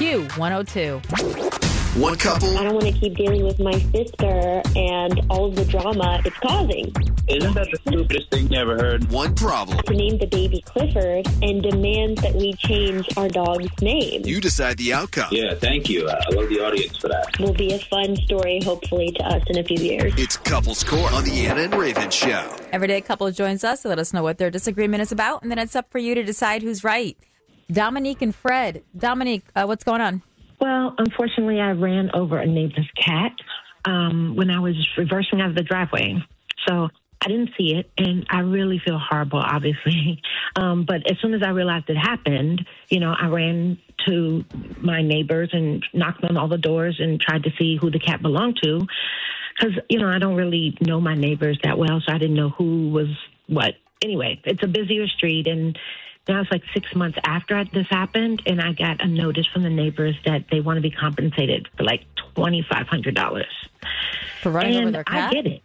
Q102. One couple. I don't want to keep dealing with my sister and all of the drama it's causing. Isn't that the stupidest thing you ever heard? One problem. To name the baby Clifford and demand that we change our dog's name. You decide the outcome. Yeah, thank you. I love the audience for that. Will be a fun story, hopefully, to us in a few years. It's Couples Court on the Anna and Raven Show. Everyday couple joins us to let us know what their disagreement is about, and then it's up for you to decide who's right. Dominique and Fred. Dominique, what's going on? Well, unfortunately, I ran over a neighbor's cat when I was reversing out of the driveway. So I didn't see it, and I really feel horrible, obviously. But as soon as I realized it happened, I ran to my neighbors and knocked on all the doors and tried to see who the cat belonged to. Because, I don't really know my neighbors that well, so I didn't know who was what. Anyway, it's a busier street, and now it's like 6 months after this happened, and I got a notice from the neighbors that they want to be compensated for like $2,500. For running over their cat? I get it.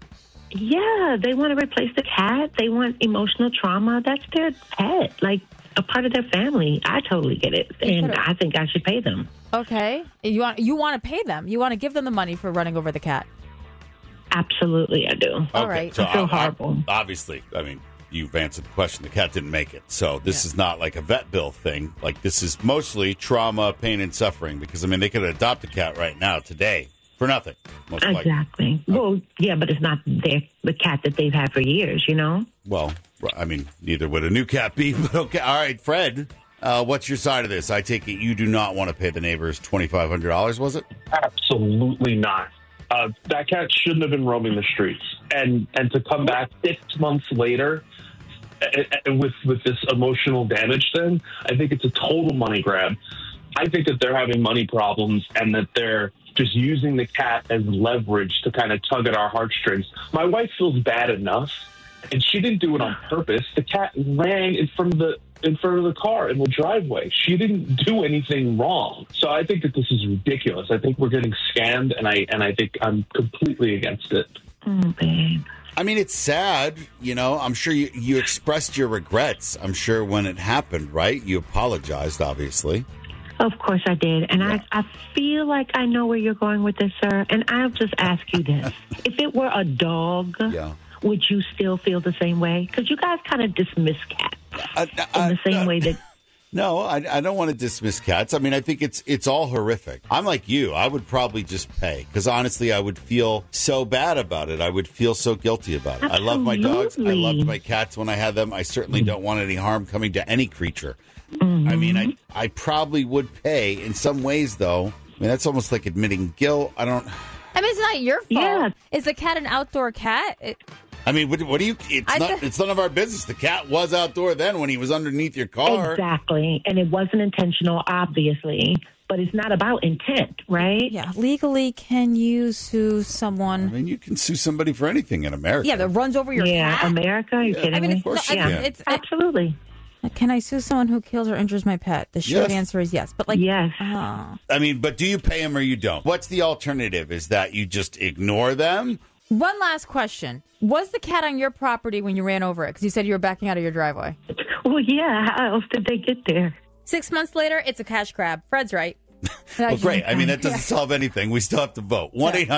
Yeah, they want to replace the cat. They want emotional trauma. That's their pet, like a part of their family. I totally get it, and I think I should pay them. Okay. You want to pay them. You want to give them the money for running over the cat. Absolutely, I do. All right. So I feel horrible. Obviously, you've answered the question. The cat didn't make it. So this is not like a vet bill thing. Like, this is mostly trauma, pain, and suffering. Because, they could adopt a cat right now, today, for nothing. Most likely. Exactly. Well, yeah, but it's not the cat that they've had for years, Well, neither would a new cat be. But okay. All right, Fred, what's your side of this? I take it you do not want to pay the neighbors $2,500, was it? Absolutely not. That cat shouldn't have been roaming the streets. And to come back 6 months later with this emotional damage thing, I think it's a total money grab. I think that they're having money problems and that they're just using the cat as leverage to kind of tug at our heartstrings. My wife feels bad enough, and she didn't do it on purpose. The cat ran in front of the car in the driveway. She didn't do anything wrong. So I think that this is ridiculous. I think we're getting scammed, and I think I'm completely against it. Oh, babe. It's sad. I'm sure you expressed your regrets. I'm sure when it happened, right? You apologized, obviously. Of course I did. And yeah. I feel like I know where you're going with this, sir. And I'll just ask you this. If it were a dog, would you still feel the same way? Because you guys kind of dismiss cats in the same way that... No, I don't want to dismiss cats. I think it's all horrific. I'm like you. I would probably just pay because honestly, I would feel so bad about it. I would feel so guilty about it. Absolutely. I love my dogs. I loved my cats when I had them. I certainly don't want any harm coming to any creature. Mm-hmm. I probably would pay in some ways, though. That's almost like admitting guilt. It's not your fault. Yeah. Is the cat an outdoor cat? What do you? It's none of our business. The cat was outdoor then when he was underneath your car. Exactly, and it wasn't intentional, obviously. But it's not about intent, right? Yeah. Legally, can you sue someone? You can sue somebody for anything in America. Yeah, that runs over your cat. Yeah, America. Are you kidding me? Of course you can. Absolutely. Can I sue someone who kills or injures my pet? The short answer is yes. But yes. But do you pay them or you don't? What's the alternative? Is that you just ignore them? One last question. Was the cat on your property when you ran over it? Because you said you were backing out of your driveway. Well, yeah. How else did they get there? 6 months later, it's a cash grab. Fred's right. Well, great. That doesn't solve anything. We still have to vote.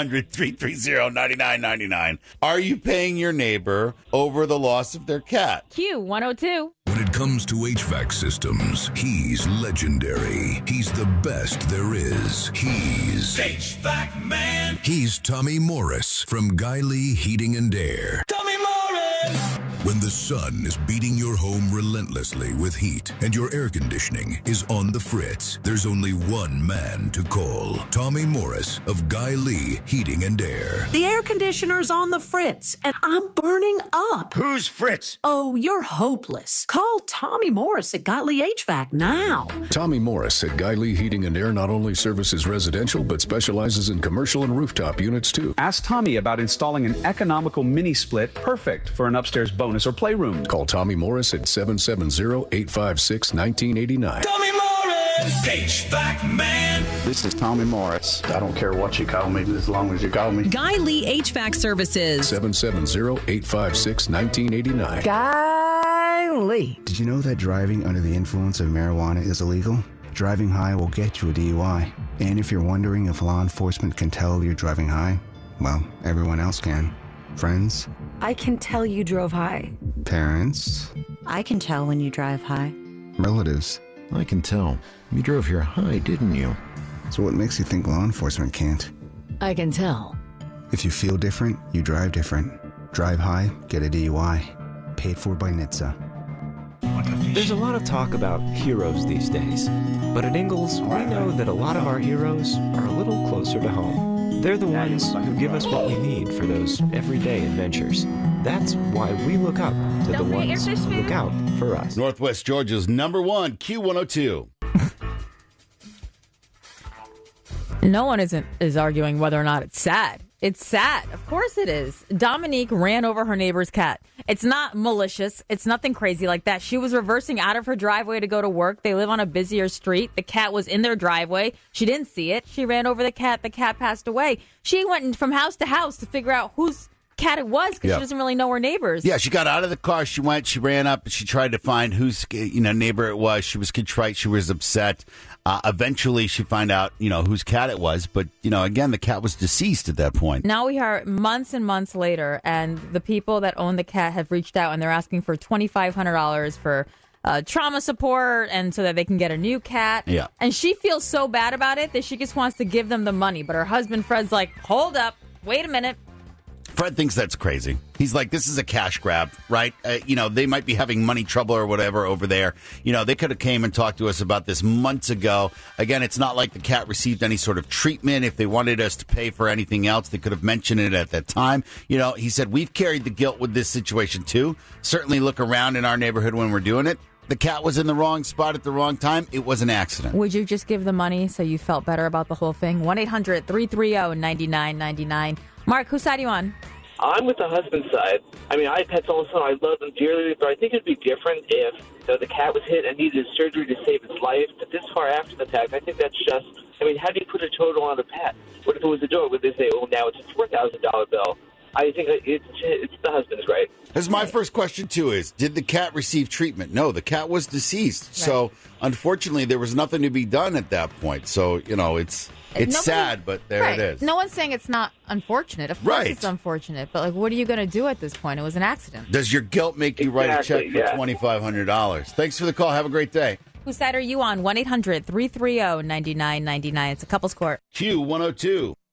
1-800-330-9999. Are you paying your neighbor over the loss of their cat? Q102. When it comes to HVAC systems, he's legendary. He's the best there is. He's HVAC Man. He's Tommy Morris from Guy Lee Heating and Air. Tommy Morris! When the sun is beating your home relentlessly with heat and your air conditioning is on the fritz, there's only one man to call. Tommy Morris of Guy Lee Heating and Air. The air conditioner's on the fritz, and I'm burning up. Who's Fritz? Oh, you're hopeless. Call Tommy Morris at Guy Lee HVAC now. Tommy Morris at Guy Lee Heating and Air not only services residential, but specializes in commercial and rooftop units, too. Ask Tommy about installing an economical mini-split perfect for an upstairs bonus or playroom. Call Tommy Morris at 770-856-1989. Tommy Morris, HVAC Man. This is Tommy Morris. I don't care what you call me, as long as you call me. Guy Lee HVAC Services. 770-856-1989. Guy Lee. Did you know that driving under the influence of marijuana is illegal? Driving high will get you a DUI. And if you're wondering if law enforcement can tell you're driving high, well, everyone else can. Friends, I can tell you drove high. parents, I can tell when you drive high. relatives. I can tell. You drove here high, didn't you? So what makes you think law enforcement can't? I can tell. If you feel different, you drive different. Drive high, get a DUI. Paid for by NHTSA. There's a lot of talk about heroes these days, but at Ingalls, we know that a lot of our heroes are a little closer to home. They're the ones who give us what we need for those everyday adventures. That's why we look up to the ones who look out for us. Northwest Georgia's #1 Q102. No one is arguing whether or not it's sad. It's sad. Of course it is. Dominique ran over her neighbor's cat. It's not malicious. It's nothing crazy like that. She was reversing out of her driveway to go to work. They live on a busier street. The cat was in their driveway. She didn't see it. She ran over the cat. The cat passed away. She went from house to house to figure out whose cat it was because she doesn't really know her neighbors. Yeah, she got out of the car. She ran up. She tried to find whose neighbor it was. She was contrite. She was upset. Eventually, she found out whose cat it was. But again, the cat was deceased at that point. Now we are months and months later, and the people that own the cat have reached out and they're asking for $2,500 for trauma support and so that they can get a new cat. Yeah. And she feels so bad about it that she just wants to give them the money. But her husband, Fred's like, hold up, wait a minute. Fred thinks that's crazy. He's like, this is a cash grab, right? They might be having money trouble or whatever over there. They could have came and talked to us about this months ago. Again, it's not like the cat received any sort of treatment. If they wanted us to pay for anything else, they could have mentioned it at that time. He said, we've carried the guilt with this situation too. Certainly look around in our neighborhood when we're doing it. The cat was in the wrong spot at the wrong time. It was an accident. Would you just give the money so you felt better about the whole thing? 1-800-330-9999. Mark, whose side are you on? I'm with the husband's side. I mean, I had pets all the time. I love them dearly, but I think it'd be different if the cat was hit and needed surgery to save its life. But this far after the fact, I think that's just, how do you put a total on a pet? What if it was a dog? Would they say, oh, now it's a $4,000 bill? I think it's the husband's right. As my first question, too, is, did the cat receive treatment? No, the cat was deceased. Right. So, unfortunately, there was nothing to be done at that point. So, it's sad, but there it is. No one's saying it's not unfortunate. Of course it's unfortunate. But, what are you going to do at this point? It was an accident. Does your guilt make you write a check for $2,500? Thanks for the call. Have a great day. Whose side are you on? 1-800-330-9999. It's a couple's court. Q102.